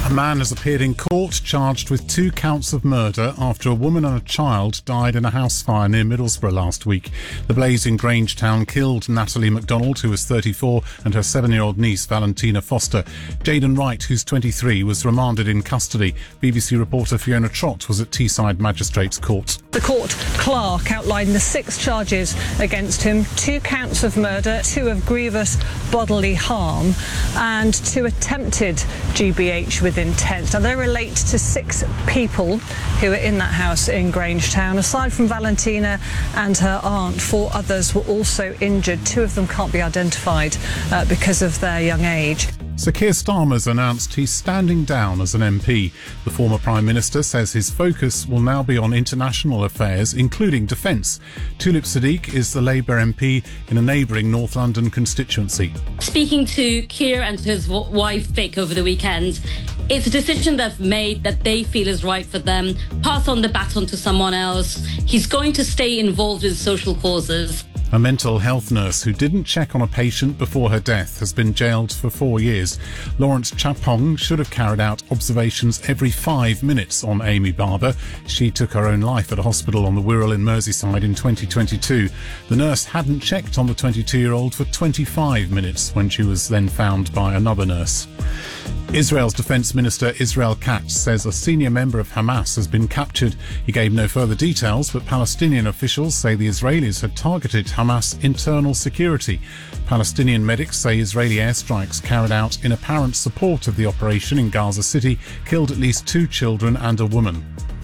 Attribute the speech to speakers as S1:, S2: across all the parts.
S1: A man has appeared in court charged with 2 counts of murder after a woman and a child died in a house fire near Middlesbrough last week. The blaze in Grangetown killed Natalie MacDonald, who was 34, and her 7-year-old niece, Valentina Foster. Jaden Wright, who's 23, was remanded in custody. BBC reporter Fiona Trott was at Teesside Magistrates Court.
S2: The court clerk outlined the 6 charges against him: 2 counts of murder, 2 of grievous bodily harm, and 2 attempted GBH with intent. Now, they relate to 6 people who were in that house in Grangetown. Aside from Valentina and her aunt, 4 others were also injured. 2 of them can't be identified because of their young age.
S1: Sir Keir Starmer's announced he's standing down as an MP. The former Prime Minister says his focus will now be on international affairs, including defence. Tulip Siddiq is the Labour MP in a neighbouring North London constituency.
S3: Speaking to Keir and his wife Vic over the weekend, it's a decision they've made that they feel is right for them. Pass on the baton to someone else. He's going to stay involved in social causes.
S1: A mental health nurse who didn't check on a patient before her death has been jailed for 4 years. Lawrence Chapong should have carried out observations every 5 minutes on Amy Barber. She took her own life at a hospital on the Wirral in Merseyside in 2022. The nurse hadn't checked on the 22-year-old for 25 minutes when she was then found by another nurse. Israel's Defence Minister Israel Katz says a senior member of Hamas has been captured. He gave no further details, but Palestinian officials say the Israelis had targeted Hamas internal security. Palestinian medics say Israeli airstrikes carried out in apparent support of the operation in Gaza City killed at least 2 children and a woman.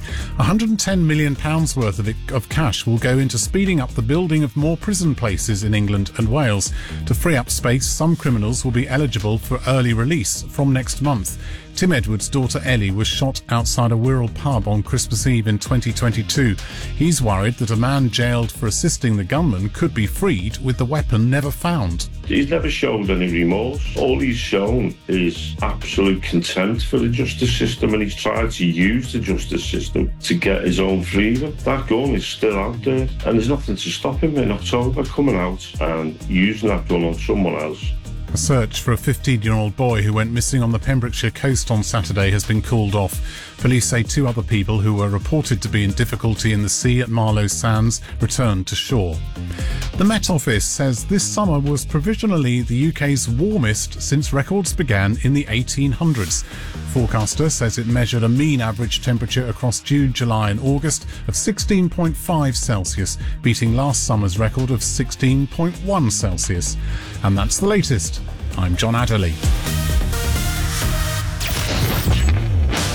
S1: £110 million worth of cash will go into speeding up the building of more prison places in England and Wales. To free up space, some criminals will be eligible for early release from next month. Tim Edwards' daughter Ellie was shot outside a Wirral pub on Christmas Eve in 2022. He's worried that a man jailed for assisting the gunman could be freed with the weapon never found.
S4: He's never showed any remorse. All he's shown is absolute contempt for the justice system, and he's tried to use the justice system to get his own freedom. That gun is still out there, and there's nothing to stop him in October coming out and using that gun on someone else.
S1: A search for a 15-year-old boy who went missing on the Pembrokeshire coast on Saturday has been called off. Police say 2 other people who were reported to be in difficulty in the sea at Marlow Sands returned to shore. The Met Office says this summer was provisionally the UK's warmest since records began in the 1800s. Forecaster says it measured a mean average temperature across June, July and August of 16.5 Celsius, beating last summer's record of 16.1 Celsius. And that's the latest. I'm John Adderley.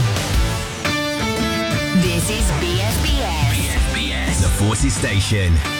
S5: This is BFBS.
S6: The Forces Station.